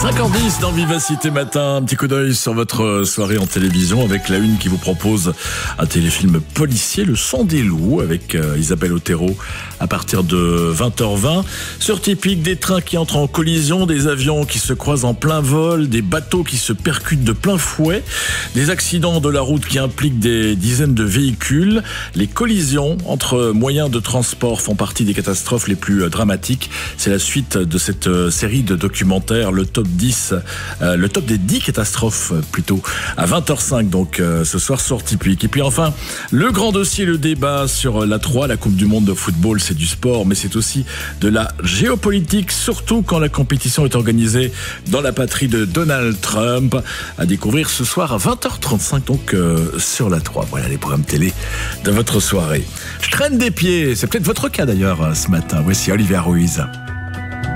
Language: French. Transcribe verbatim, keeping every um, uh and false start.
cinq heures dix dans Vivacité Matin, un petit coup d'œil sur votre soirée en télévision avec la une qui vous propose un téléfilm policier, Le Sang des loups, avec euh, Isabelle Otero à partir de vingt heures vingt. Sur Typique, des trains qui entrent en collision, des avions qui se croisent en plein vol, des bateaux qui se percutent de plein fouet, des accidents de la route qui impliquent des dizaines de véhicules. Les collisions entre moyens de transport font partie des catastrophes les plus dramatiques. C'est la suite de cette série de documentaires, le top dix, euh, le top des dix catastrophes plutôt, à vingt heures cinq donc euh, ce soir sur Typique. Et puis enfin, le grand dossier, le débat sur l'A trois, la Coupe du Monde de football, c'est du sport, mais c'est aussi de la géopolitique, surtout quand la compétition est organisée dans la patrie de Donald Trump. À découvrir ce soir à vingt heures trente-cinq donc euh, sur l'A trois. Voilà les programmes télé de votre soirée. Je traîne des pieds, c'est peut-être votre cas d'ailleurs ce matin. Voici Olivia Ruiz.